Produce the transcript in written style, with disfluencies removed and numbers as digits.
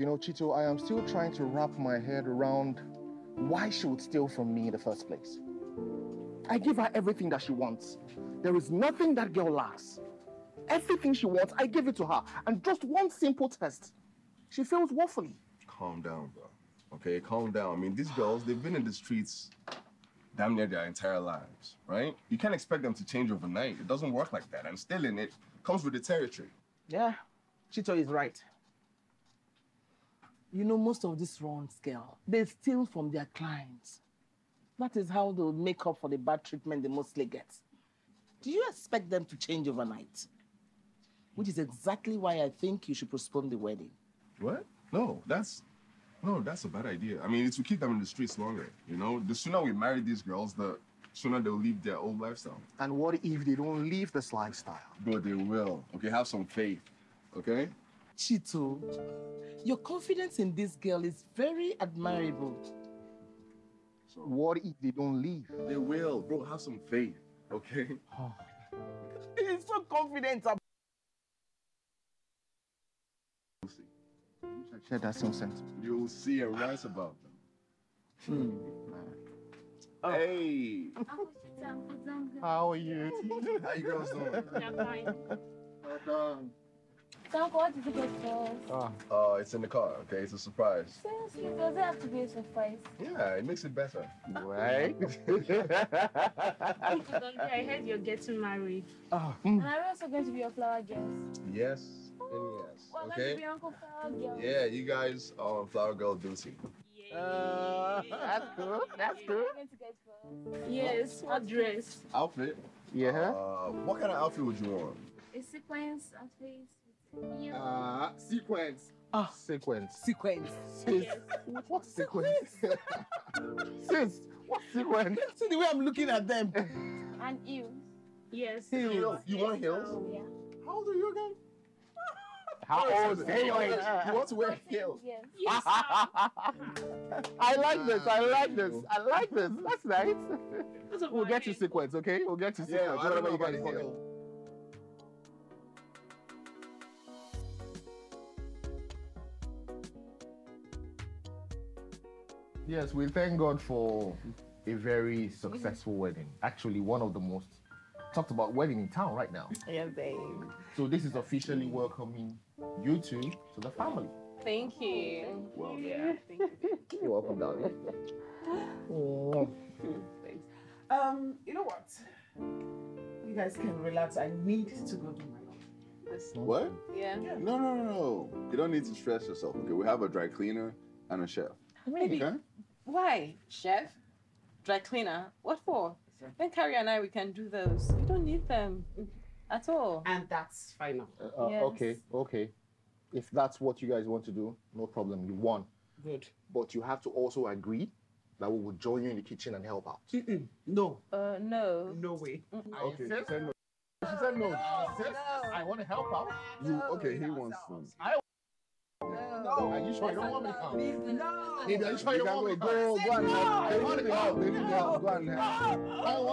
You know, Chito, I am still trying to wrap my head around why she would steal from me in the first place. I give her everything that she wants. There is nothing that girl lacks. Everything she wants, I give it to her. And just one simple test, she fails woefully. Calm down, bro. Okay, calm down. I mean, these girls, they've been in the streets damn near their entire lives, right? You can't expect them to change overnight. It doesn't work like that. And stealing it comes with the territory. Yeah, Chito is right. You know, most of these runs, girl, they steal from their clients. That is how they'll make up for the bad treatment they mostly get. Do you expect them to change overnight? Which is exactly why I think you should postpone the wedding. What? No, that's a bad idea. I mean, it will keep them in the streets longer, you know? The sooner we marry these girls, the sooner they'll leave their old lifestyle. And what if they don't leave this lifestyle? Bro, they will. Okay, have some faith, okay? Chito, your confidence in this girl is very admirable. So what if they don't leave? They will. Bro, have some faith, okay? Oh. He's so confident about... I share that same sentiment. You'll see and rise about them. Oh. Hey! How are you? How you girls doing? I'm fine. Well done. So, Uncle, what did you get for us? It's in the car, okay? It's a surprise. Seriously, does it have to be a surprise? Yeah, it makes it better. Right? Uncle Donkey, I heard you're getting married. Oh. And I'm also going to be your flower guest. Yes and yes, We're going okay? to be Uncle Flower Girl. Yeah, you guys are on Flower Girl duty. That's good. That's What good. are you going to get for us? Yes, what dress? Outfit? Yeah. What kind of outfit would you want? A sequence outfit. Sequence. Sequence. Sequence. Sis, what sequence? Sis, what sequence? See the way I'm looking at them. And heels. Yes. Heels. You want heels? Oh, yeah. How old are you again? How old? Hey, You want to wear heels? Yes. Yes. I like this. I like this. I like this. That's nice. We'll get to sequence, okay? We'll get to sequence. Yeah, I don't know Whatever you about guys the want. heel. Yes, we thank God for a very successful wedding. Actually, one of the most talked about wedding in town right now. Yeah, babe. So this is officially welcoming you two to the family. Thank you. Well, Yeah, thank you. You're welcome, darling. Oh. Thanks. You know what? You guys can relax. I need to go do my laundry. What? Yeah. No. You don't need to stress yourself, okay? We have a dry cleaner and a chef. Maybe. Okay? Why? Chef? Dry cleaner? What for? Then Carrie and I, we can do those. We don't need them at all. And that's final. Yes. Okay. If that's what you guys want to do, no problem. You won. Good. But you have to also agree that we will join you in the kitchen and help out. No. No. No way. Okay. She said no. She said no. She said, I want to help out. Okay, he wants to. No. Are you sure you don't want me to come? No. Baby, are you sure you don't want me to come? Go and help. I want to help. Baby, go and help. I want